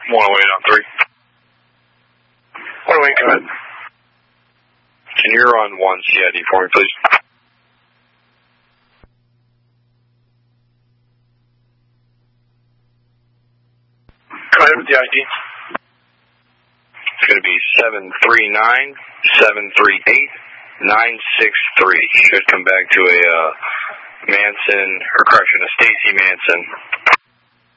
108 on 3. 108, go ahead. Can you run 1 CID for me, please? Go ahead with the ID. It's going to be 739-738-963. Should come back to a Stacy Manson.